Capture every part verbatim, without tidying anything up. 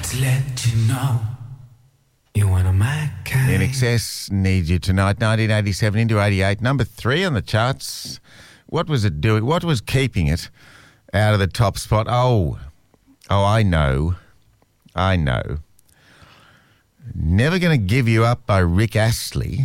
Just let you know you're one of my kind. In Excess, Need You Tonight, nineteen eighty-seven into eighty-eight, number three on the charts. What was it doing? What was keeping it out of the top spot? Oh, oh, I know. I know. Never Gonna Give You Up by Rick Astley.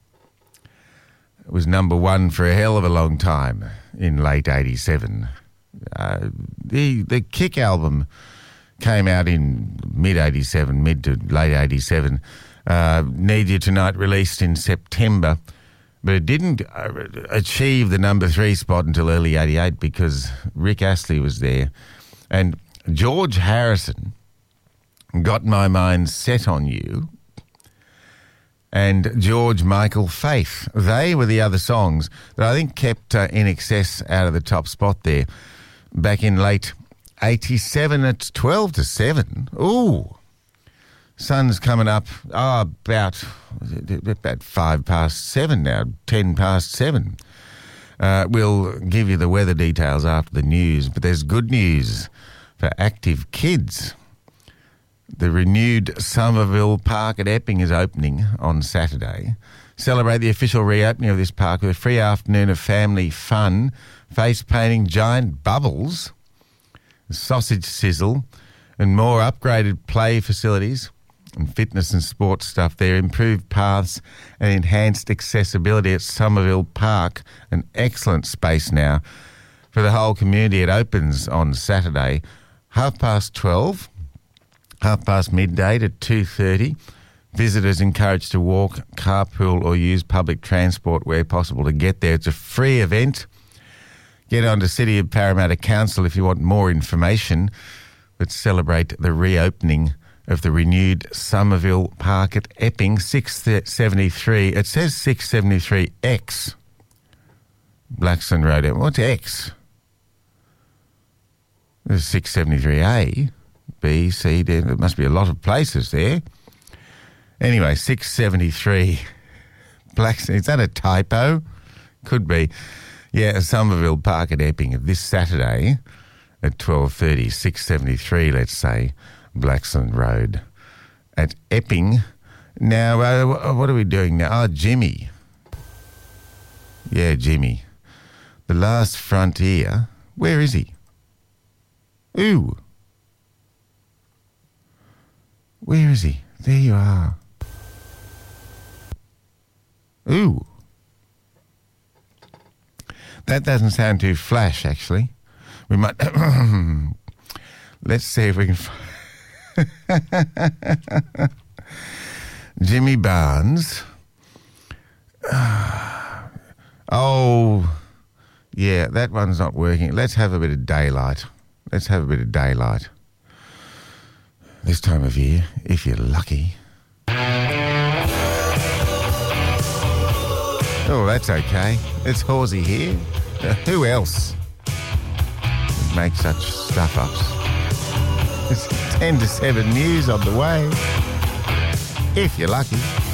It was number one for a hell of a long time in late eighty-seven. Uh, the the Kick album came out in mid eighty-seven, mid to late eighty-seven. Uh, Need You Tonight released in September, but it didn't uh, achieve the number three spot until early eighty-eight because Rick Astley was there. And George Harrison, Got My Mind Set on You, and George Michael, Faith. They were the other songs that I think kept uh, In Excess out of the top spot there back in late eighty-seven at twelve to seven. Ooh. Sun's coming up oh, about, about five past seven now, ten past seven. Uh, we'll give you the weather details after the news, but there's good news for active kids. The renewed Somerville Park at Epping is opening on Saturday. Celebrate the official reopening of this park with a free afternoon of family fun, face painting, giant bubbles, sausage sizzle, and more upgraded play facilities and fitness and sports stuff there, improved paths and enhanced accessibility at Somerville Park, an excellent space now for the whole community. It opens on Saturday, half past twelve, half past midday to two thirty. Visitors encouraged to walk, carpool or use public transport where possible to get there. It's a free event. Get on to City of Parramatta Council if you want more information. Let's celebrate the reopening of the renewed Somerville Park at Epping, six seventy-three. It says six seventy-three X. Blackstone Road. What's X? There's six seventy-three A, B, C, D. There must be a lot of places there. Anyway, six seventy-three Blackstone. Is that a typo? Could be. Yeah, Somerville Park at Epping this Saturday at twelve thirty, six seventy-three, let's say, Blackstone Road at Epping. Now, uh, what are we doing now? Oh, Jimmy. Yeah, Jimmy. The Last Frontier. Where is he? Ooh. Where is he? There you are. Ooh. That doesn't sound too flash, actually. We might... Let's see if we can... Jimmy Barnes. Oh, yeah, that one's not working. Let's have a bit of daylight. Let's have a bit of daylight. This time of year, if you're lucky. Oh, that's okay. It's Horsey here. Uh, who else would make such stuff-ups? It's ten to seven news on the way. If you're lucky.